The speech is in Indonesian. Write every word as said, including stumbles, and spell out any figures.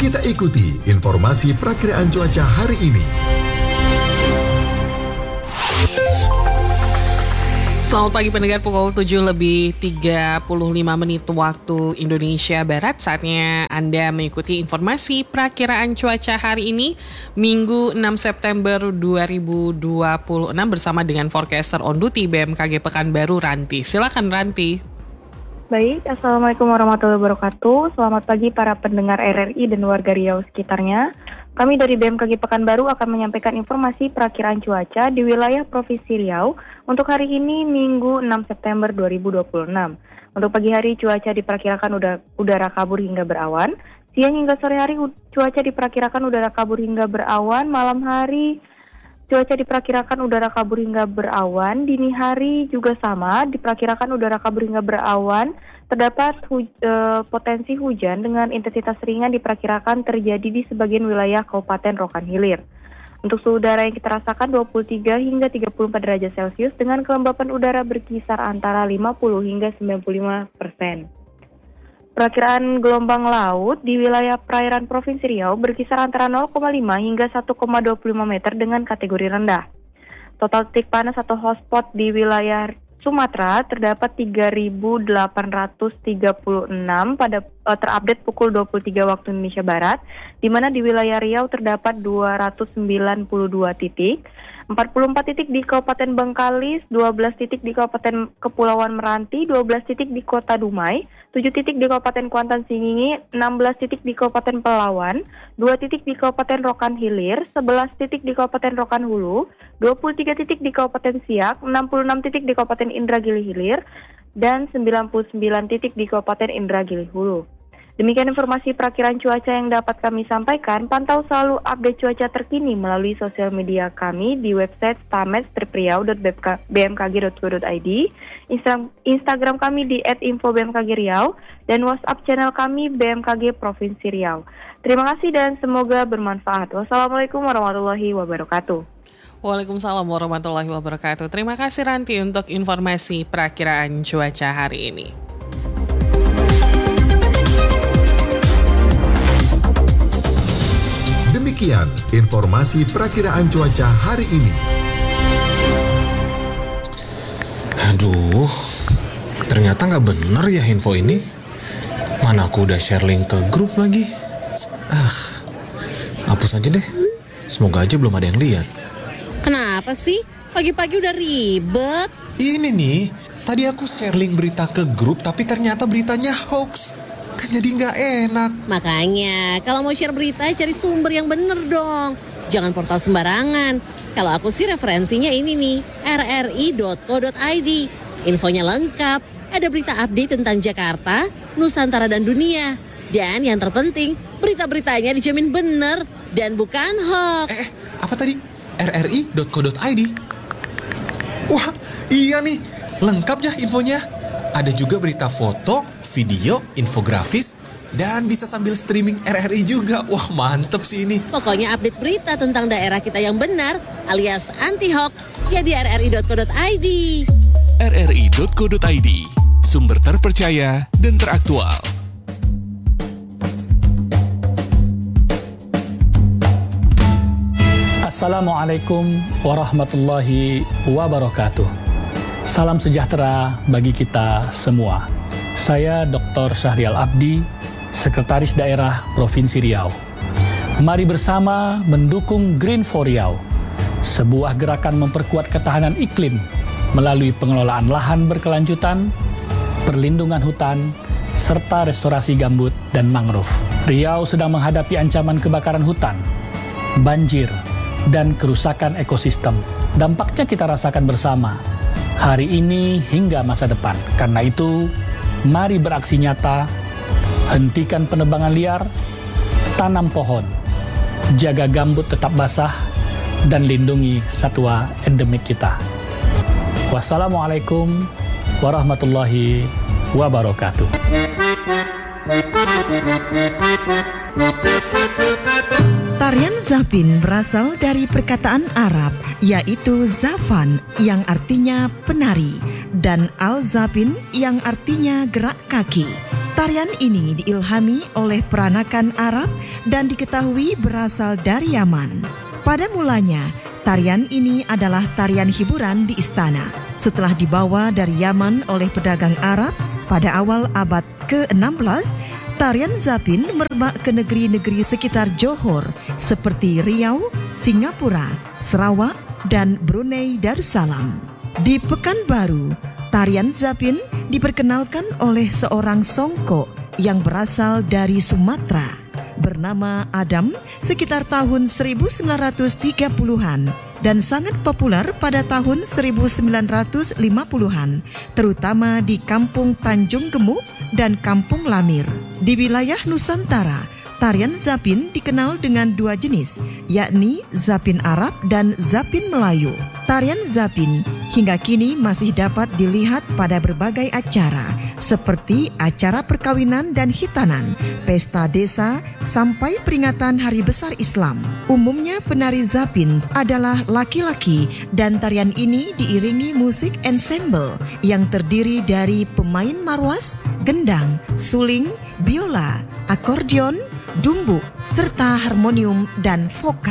Kita ikuti informasi perakiraan cuaca hari ini. Selamat pagi pendengar, pukul tujuh lebih tiga puluh lima menit waktu Indonesia Barat. Saatnya Anda mengikuti informasi perakiraan cuaca hari ini, Minggu enam September dua ribu dua puluh enam bersama dengan forecaster on duty B M K G Pekanbaru, Ranti. Silakan Ranti. Baik, Assalamualaikum warahmatullahi wabarakatuh. Selamat pagi para pendengar R R I dan warga Riau sekitarnya. Kami dari B M K G Pekanbaru akan menyampaikan informasi perakiraan cuaca di wilayah Provinsi Riau untuk hari ini Minggu enam September dua ribu dua puluh enam. Untuk pagi hari cuaca diperkirakan udara, udara kabur hingga berawan. Siang hingga sore hari cuaca diperkirakan udara kabur hingga berawan. Malam hari cuaca diperkirakan udara kabur hingga berawan. Dini hari juga sama, diperkirakan udara kabur hingga berawan. Terdapat hu- e, potensi hujan dengan intensitas ringan diperkirakan terjadi di sebagian wilayah Kabupaten Rokan Hilir. Untuk suhu udara yang kita rasakan dua puluh tiga hingga tiga puluh empat derajat Celcius dengan kelembapan udara berkisar antara lima puluh hingga sembilan puluh lima persen. Perakiraan gelombang laut di wilayah perairan Provinsi Riau berkisar antara nol koma lima hingga satu koma dua puluh lima meter dengan kategori rendah. Total titik panas atau hotspot di wilayah Sumatera terdapat tiga ribu delapan ratus tiga puluh enam pada uh, terupdate pukul dua puluh tiga waktu Indonesia Barat, di mana di wilayah Riau terdapat dua ratus sembilan puluh dua titik, empat puluh empat titik di Kabupaten Bengkalis, dua belas titik di Kabupaten Kepulauan Meranti, dua belas titik di Kota Dumai, tujuh titik di Kabupaten Kuantan Singingi, enam belas titik di Kabupaten Pelawan, dua titik di Kabupaten Rokan Hilir, sebelas titik di Kabupaten Rokan Hulu, dua puluh tiga titik di Kabupaten Siak, enam puluh enam titik di Kabupaten Indragiri Hilir, dan sembilan puluh sembilan titik di Kabupaten Indragiri Hulu. Demikian informasi perakiraan cuaca yang dapat kami sampaikan. Pantau selalu update cuaca terkini melalui sosial media kami di website stamet strip riau dot b m k g dot co dot i d, Instagram kami di et info b m k g riau, dan WhatsApp channel kami B M K G Provinsi Riau. Terima kasih dan semoga bermanfaat. Wassalamualaikum warahmatullahi wabarakatuh. Waalaikumsalam warahmatullahi wabarakatuh. Terima kasih Ranti untuk informasi perakiraan cuaca hari ini. Demikian informasi perakiraan cuaca hari ini. Aduh, ternyata nggak bener ya info ini. Mana aku udah share link ke grup lagi. Ah, hapus aja deh. Semoga aja belum ada yang lihat. Kenapa sih? Pagi-pagi udah ribet. Ini nih, tadi aku share link berita ke grup tapi ternyata beritanya hoax. Kan jadi nggak enak. Makanya, kalau mau share berita cari sumber yang bener dong. Jangan portal sembarangan. Kalau aku sih referensinya ini nih, r r i dot co dot i d. Infonya lengkap, ada berita update tentang Jakarta, Nusantara dan dunia. Dan yang terpenting, berita-beritanya dijamin bener dan bukan hoax. Eh, apa tadi? r r i dot co dot i d. Wah, iya nih, lengkap ya infonya. Ada juga berita foto, video, infografis, dan bisa sambil streaming R R I juga. Wah, mantep sih ini. Pokoknya update berita tentang daerah kita yang benar alias anti-hoax ya di r r i dot co dot i d. r r i dot co dot i d, sumber terpercaya dan teraktual. Assalamualaikum warahmatullahi wabarakatuh. Salam sejahtera bagi kita semua. Saya Doktor Syahrial Abdi, Sekretaris Daerah Provinsi Riau. Mari bersama mendukung Green for Riau, sebuah gerakan memperkuat ketahanan iklim melalui pengelolaan lahan berkelanjutan, perlindungan hutan, serta restorasi gambut dan mangrove. Riau sedang menghadapi ancaman kebakaran hutan, banjir, dan kerusakan ekosistem. Dampaknya kita rasakan bersama, hari ini hingga masa depan. Karena itu, mari beraksi nyata, hentikan penebangan liar, tanam pohon, jaga gambut tetap basah, dan lindungi satwa endemik kita. Wassalamualaikum warahmatullahi wabarakatuh. Tarian Zapin berasal dari perkataan Arab, yaitu Zafan yang artinya penari, dan Al-Zapin yang artinya gerak kaki. Tarian ini diilhami oleh peranakan Arab dan diketahui berasal dari Yaman. Pada mulanya, tarian ini adalah tarian hiburan di istana. Setelah dibawa dari Yaman oleh pedagang Arab pada awal abad ke enam belas, tarian Zapin merebak ke negeri-negeri sekitar Johor seperti Riau, Singapura, Sarawak, dan Brunei Darussalam. Di Pekanbaru, tarian Zapin diperkenalkan oleh seorang songkok yang berasal dari Sumatera bernama Adam sekitar tahun seribu sembilan ratus tiga puluhan dan sangat populer pada tahun seribu sembilan ratus lima puluhan, terutama di Kampung Tanjung Gemuk dan Kampung Lamir. Di wilayah Nusantara, tarian Zapin dikenal dengan dua jenis, yakni Zapin Arab dan Zapin Melayu. Tarian Zapin hingga kini masih dapat dilihat pada berbagai acara, seperti acara perkawinan dan hitanan, pesta desa, sampai peringatan Hari Besar Islam. Umumnya penari Zapin adalah laki-laki dan tarian ini diiringi musik ensemble yang terdiri dari pemain marwas, gendang, suling, biola, akordeon, dumbuk, serta harmonium dan vokal.